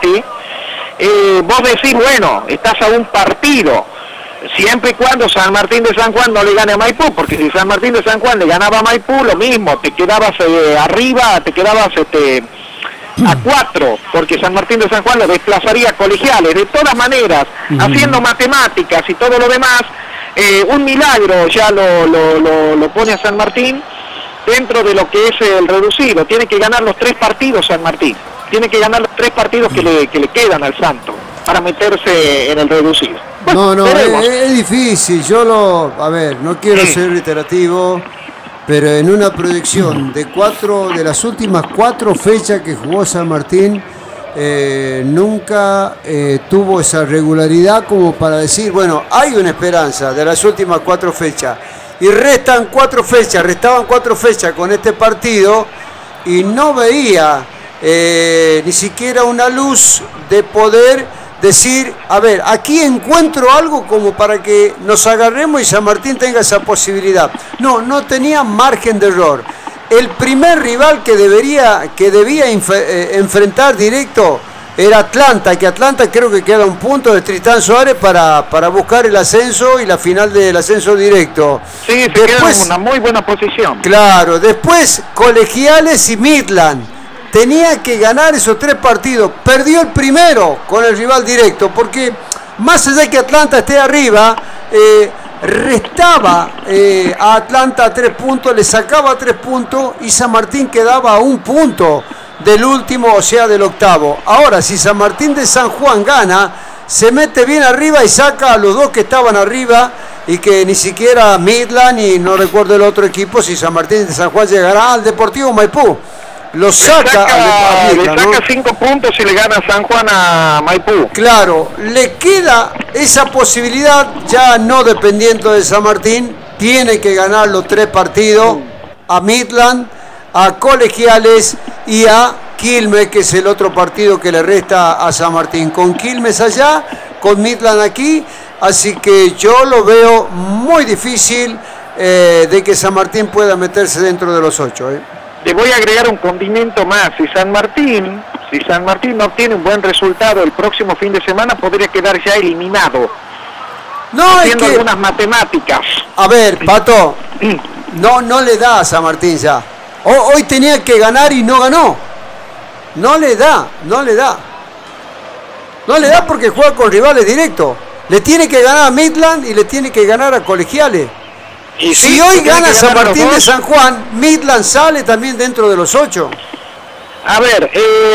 así, vos decís, bueno, estás a un partido, siempre y cuando San Martín de San Juan no le gane a Maipú, porque si San Martín de San Juan le ganaba a Maipú, lo mismo, te quedabas arriba, te quedabas a 4, porque San Martín de San Juan lo desplazaría a Colegiales. De todas maneras, haciendo matemáticas y todo lo demás, un milagro ya lo pone a San Martín dentro de lo que es el reducido. Tiene que ganar los 3 partidos San Martín, tiene que ganar los 3 partidos que le quedan al Santo para meterse en el reducido. Bueno, no, es difícil. A ver, no quiero ser reiterativo, pero en una proyección de las últimas 4 fechas que jugó San Martín, nunca tuvo esa regularidad como para decir, bueno, hay una esperanza de las últimas 4 fechas. Y restaban 4 fechas con este partido y no veía ni siquiera una luz de poder decir, a ver, aquí encuentro algo como para que nos agarremos y San Martín tenga esa posibilidad. No tenía margen de error. El primer rival que debía enfrentar directo era Atlanta, que Atlanta creo que queda un punto de Tristán Suárez para buscar el ascenso y la final del ascenso directo. Sí, se queda en una muy buena posición. Claro, después Colegiales y Midland. Tenía que ganar esos 3 partidos. Perdió el primero con el rival directo, porque más allá de que Atlanta esté arriba, restaba a Atlanta 3 puntos, le sacaba 3 puntos y San Martín quedaba a 1 punto del último, o sea, del octavo. Ahora, si San Martín de San Juan gana, se mete bien arriba y saca a los 2 que estaban arriba y que ni siquiera Midland y no recuerdo el otro equipo, si San Martín de San Juan llegará al Deportivo Maipú. Lo saca, le saca 5 puntos y le gana San Juan a Maipú. Claro, le queda esa posibilidad, ya no dependiendo de San Martín, tiene que ganar los 3 partidos a Midland, a Colegiales y a Quilmes, que es el otro partido que le resta a San Martín. Con Quilmes allá, con Midland aquí, así que yo lo veo muy difícil de que San Martín pueda meterse dentro de los 8. Le voy a agregar un condimento más. Si San Martín no obtiene un buen resultado el próximo fin de semana, podría quedar ya eliminado. Haciendo algunas matemáticas. A ver, Pato, no le da a San Martín ya. Hoy tenía que ganar y no ganó. No le da porque juega con rivales directos. Le tiene que ganar a Midland y le tiene que ganar a Colegiales. Y si hoy gana San Martín de San Juan, Midland sale también dentro de los 8. A ver,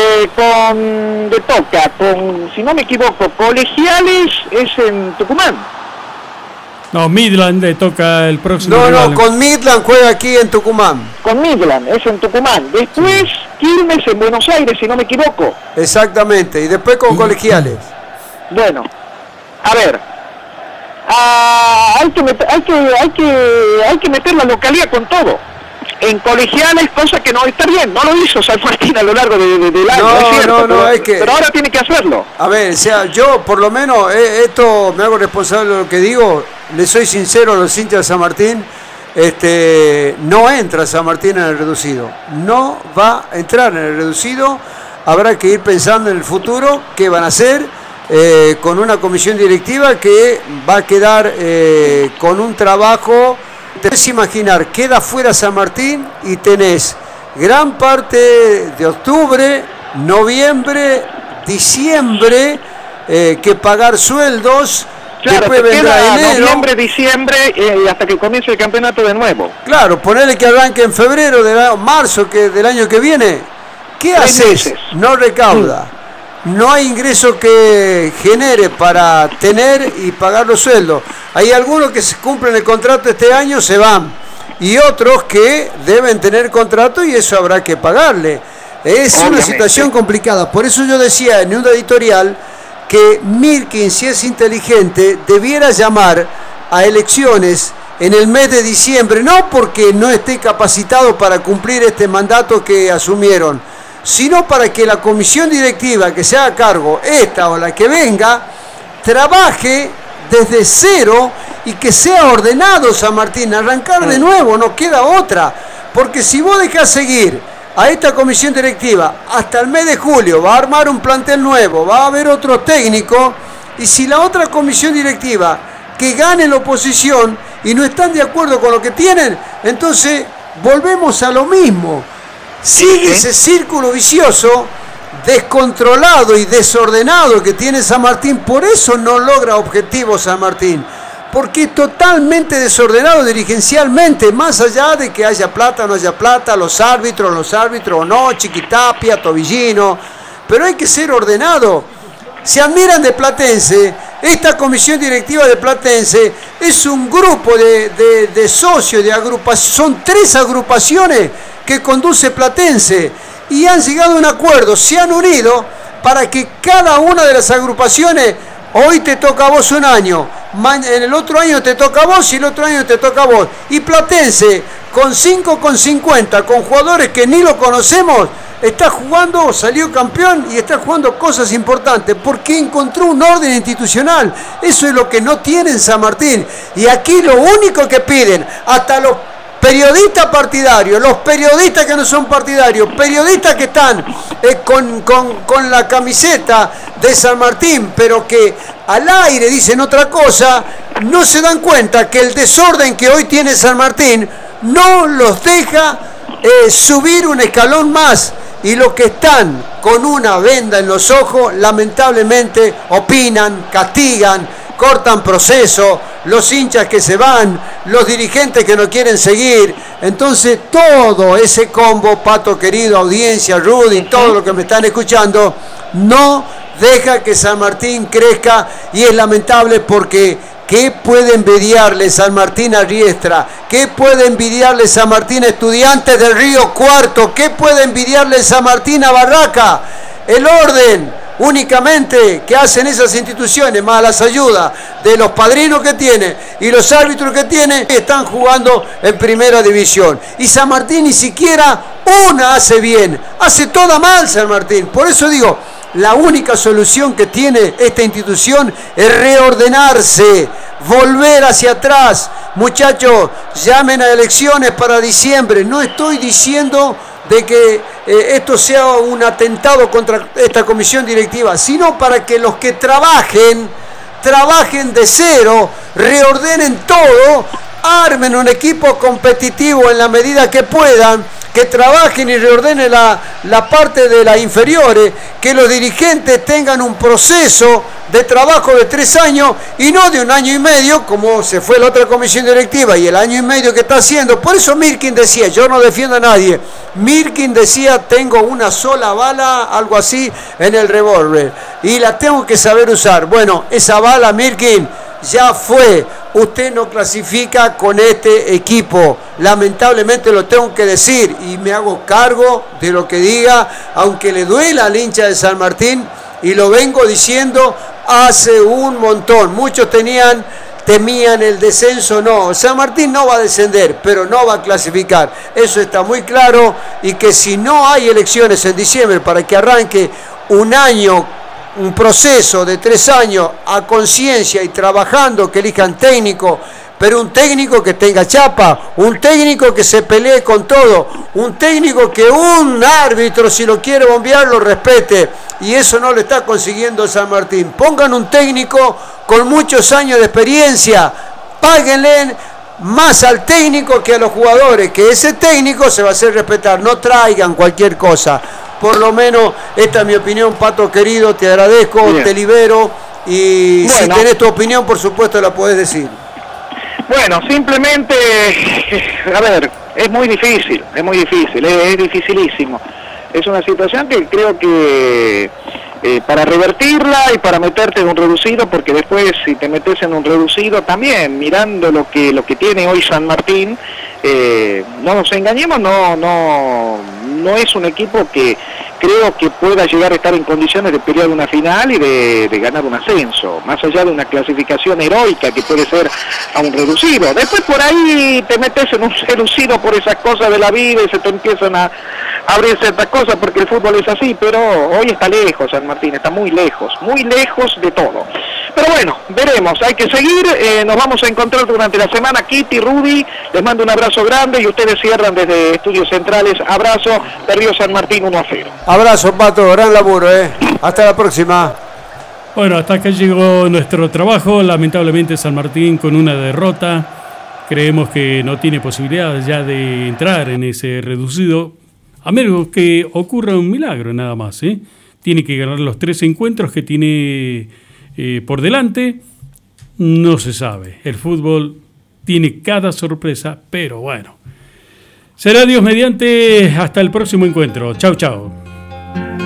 si no me equivoco, Colegiales es en Tucumán. No, Midland le toca el próximo. No, con Midland juega aquí en Tucumán. Con Midland, es en Tucumán. Después Quilmes en Buenos Aires, si no me equivoco. Exactamente, y después con Colegiales. Bueno, a ver. Hay que meter la localidad con todo. En Colegiales, cosa que no está bien, no lo hizo San Martín a lo largo del año, es cierto, pero ahora tiene que hacerlo. A ver, o sea, yo por lo menos esto me hago responsable de lo que digo, le soy sincero a los hinchas de San Martín, no entra San Martín en el reducido, no va a entrar en el reducido, habrá que ir pensando en el futuro, qué van a hacer. Con una comisión directiva que va a quedar con un trabajo. Te puedes imaginar, queda fuera San Martín y tenés gran parte de octubre, noviembre, diciembre que pagar sueldos. Claro, después vendrá enero, noviembre, diciembre hasta que comience el campeonato de nuevo. Claro, ponerle que arranque en febrero, marzo del año que viene. ¿Qué haces? No recauda. No hay ingreso que genere para tener y pagar los sueldos. Hay algunos que cumplen el contrato este año, se van. Y otros que deben tener contrato y eso habrá que pagarle. Es una situación complicada. Por eso yo decía en un editorial que Mirkin, si es inteligente, debiera llamar a elecciones en el mes de diciembre. No porque no esté capacitado para cumplir este mandato que asumieron, sino para que la comisión directiva que se haga cargo, esta o la que venga, trabaje desde cero y que sea ordenado San Martín, arrancar de nuevo, no queda otra, porque si vos dejás seguir a esta comisión directiva hasta el mes de julio, va a armar un plantel nuevo, va a haber otro técnico, y si la otra comisión directiva que gane la oposición y no están de acuerdo con lo que tienen, entonces volvemos a lo mismo. Sigue ese círculo vicioso, descontrolado y desordenado que tiene San Martín. Por eso no logra objetivos San Martín, porque es totalmente desordenado dirigencialmente, más allá de que haya plata o no haya plata, los árbitros o no, Chiquitapia, Tobillino, pero hay que ser ordenado. Se admiran de Platense, esta comisión directiva de Platense es un grupo de socios, de agrupaciones, son 3 agrupaciones que conduce Platense, y han llegado a un acuerdo, se han unido para que cada una de las agrupaciones, hoy te toca a vos un año, en el otro año te toca a vos y el otro año te toca a vos. Y Platense, con 5,50, con jugadores que ni lo conocemos, está jugando, salió campeón y está jugando cosas importantes, porque encontró un orden institucional. Eso es lo que no tiene en San Martín. Y aquí lo único que piden, hasta los periodistas partidarios, los periodistas que no son partidarios, periodistas que están con la camiseta de San Martín, pero que al aire dicen otra cosa, no se dan cuenta que el desorden que hoy tiene San Martín no los deja subir un escalón más. Y los que están con una venda en los ojos, lamentablemente opinan, castigan, cortan proceso, los hinchas que se van, los dirigentes que no quieren seguir. Entonces todo ese combo, Pato querido, audiencia, Rudy, todo lo que me están escuchando, no deja que San Martín crezca, y es lamentable porque ¿qué puede envidiarle San Martín a Riestra? ¿Qué puede envidiarle San Martín a Estudiantes del Río Cuarto? ¿Qué puede envidiarle San Martín a Barraca? El orden únicamente que hacen esas instituciones, más las ayudas de los padrinos que tiene y los árbitros que tiene, están jugando en primera división. Y San Martín ni siquiera una hace bien, hace toda mal San Martín. Por eso digo, la única solución que tiene esta institución es reordenarse, volver hacia atrás. Muchachos, llamen a elecciones para diciembre. No estoy diciendo de que esto sea un atentado contra esta comisión directiva, sino para que los que trabajen de cero, reordenen todo, armen un equipo competitivo en la medida que puedan, que trabajen y reordenen la parte de las inferiores, que los dirigentes tengan un proceso de trabajo de 3 años y no de 1 año y medio, como se fue la otra comisión directiva y el año y medio que está haciendo. Por eso Mirkin decía, yo no defiendo a nadie, Mirkin decía, tengo una sola bala, algo así, en el revólver, y la tengo que saber usar. Bueno, esa bala, Mirkin, ya fue. Usted no clasifica con este equipo, lamentablemente lo tengo que decir, y me hago cargo de lo que diga, aunque le duela al hincha de San Martín, y lo vengo diciendo hace un montón. Muchos temían el descenso. No, San Martín no va a descender, pero no va a clasificar, eso está muy claro. Y que si no hay elecciones en diciembre para que arranque un proceso de 3 años a conciencia y trabajando, que elijan técnico, pero un técnico que tenga chapa, un técnico que se pelee con todo, un técnico que un árbitro, si lo quiere bombear, lo respete, y eso no lo está consiguiendo San Martín. Pongan un técnico con muchos años de experiencia, páguenle más al técnico que a los jugadores, que ese técnico se va a hacer respetar, no traigan cualquier cosa. Por lo menos esta es mi opinión, Pato querido, te agradezco. Bien. Te libero, y bueno, si tenés tu opinión, por supuesto la podés decir. Bueno, simplemente, a ver, es dificilísimo. Es una situación que creo que para revertirla y para meterte en un reducido, porque después si te metes en un reducido también, mirando lo que tiene hoy San Martín, no nos engañemos, no es un equipo que creo que pueda llegar a estar en condiciones de pelear una final y de ganar un ascenso, más allá de una clasificación heroica que puede ser a un reducido. Después por ahí te metes en un reducido por esas cosas de la vida y se te empiezan a abrir ciertas cosas, porque el fútbol es así, pero hoy está lejos San Martín, está muy lejos de todo. Pero bueno, veremos, hay que seguir, nos vamos a encontrar durante la semana. Kitty, Rudy, les mando un abrazo grande y ustedes cierran desde Estudios Centrales. Abrazo, perdió San Martín 1-0. Abrazo, Pato, gran laburo, hasta la próxima. Bueno, hasta acá llegó nuestro trabajo. Lamentablemente San Martín con una derrota. Creemos que no tiene posibilidad ya de entrar en ese reducido, a menos que ocurra un milagro nada más. Tiene que ganar los 3 encuentros que tiene por delante. No se sabe. El fútbol tiene cada sorpresa, pero bueno. Será Dios mediante. Hasta el próximo encuentro. Chau, chau.